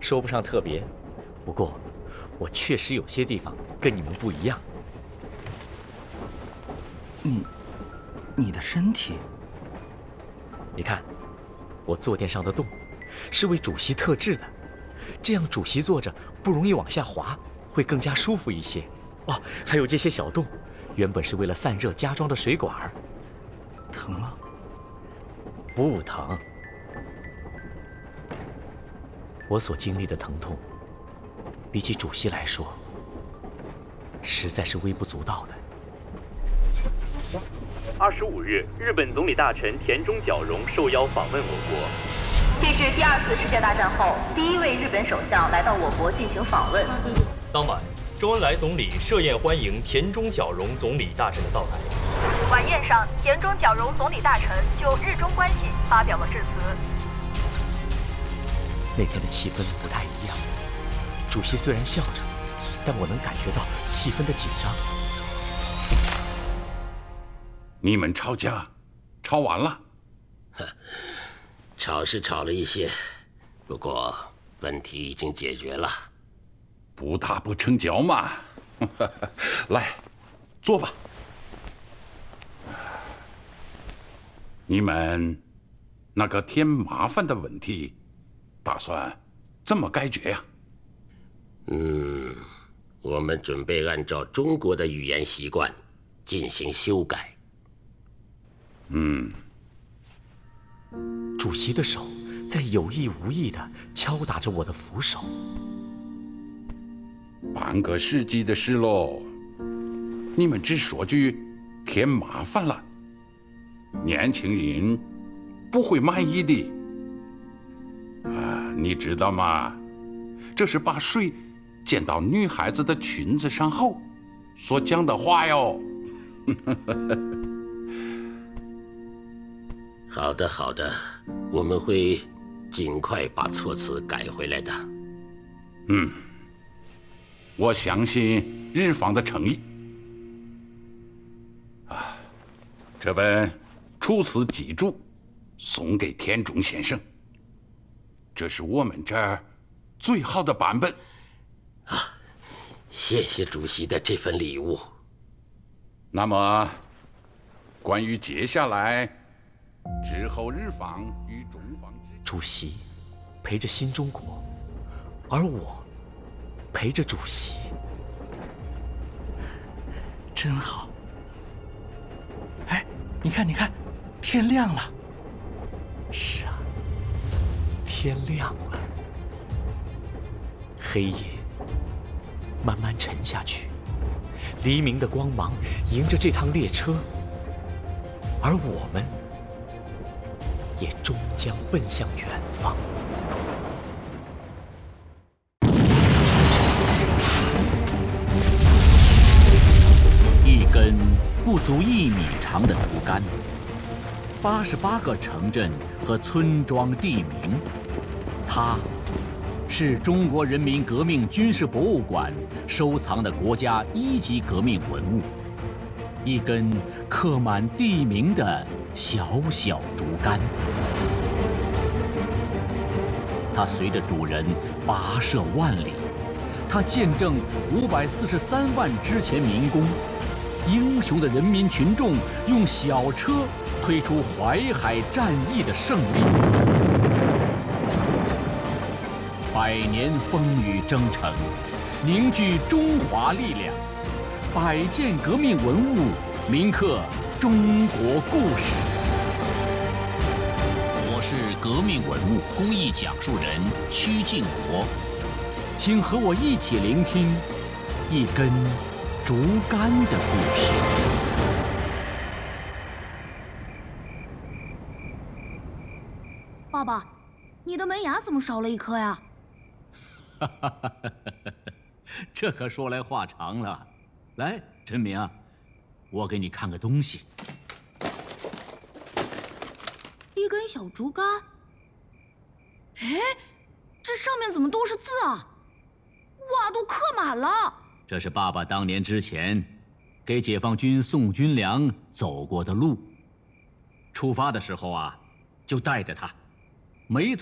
说不上特别，不过我确实有些地方跟你们不一样。 你的身体， 你看，我坐垫上的洞是为主席特制的，这样主席坐着不容易往下滑，会更加舒服一些。哦，还有这些小洞，原本是为了散热加装的水管。 疼吗？ 不疼。我所经历的疼痛，比起主席来说，实在是微不足道的。 25日，日本总理大臣田中角荣受邀访问我国。 这是第2次世界大战后第1位日本首相来到我国进行访问。 当晚，周恩来总理设宴欢迎田中角荣总理大臣的到来。 晚宴上，田中角荣总理大臣就日中关系发表了致辞。 那天的气氛不太一样，主席虽然笑着，但我能感觉到气氛的紧张。 你们吵架，吵完了？ 吵是吵了一些，不过问题已经解决了。 不打不成交嘛。来，坐吧。你们那个添麻烦的问题，打算怎么解决呀？ 我们准备按照中国的语言习惯进行修改。 主席的手在有意无意地敲打着我的扶手。 半个世纪的事喽，你们只说句添麻烦了，年轻人不会满意的。你知道吗？这是把水溅到女孩子的裙子上后所讲的话哟。 好的，好的，我们会尽快把措辞改回来的。 我相信日方的诚意。这本楚辞脊注送给田中先生，这是我们这儿最好的版本。 谢谢主席的这份礼物。 那么，关于接下来之后日方与中方主席陪着新中国，而我陪着主席， 真好。哎，你看，天亮了。 是啊，天亮了，黑夜慢慢沉下去，黎明的光芒迎着这趟列车，而我们也终将奔向远方。 一根不足1米长的竹竿，88个城镇和村庄地名，它是中国人民革命军事博物馆收藏的国家1级革命文物，一根刻满地名的小小竹竿。它随着主人跋涉万里，它见证543万之前民工，英雄的人民群众用小车推出淮海战役的胜利。100年风雨征程，凝聚中华力量，100件革命文物铭刻中国故事。我是革命文物公益讲述人曲靖国，请和我一起聆听一根竹竿的故事。 爸爸，你的门牙怎么少了一颗呀？ 这可说来话长了。来，陈明啊，我给你看个东西。 一根小竹竿。哎，这上面怎么都是字啊？哇，都刻满了。 这是爸爸当年之前给解放军送军粮走过的路。出发的时候啊，就带着它，没走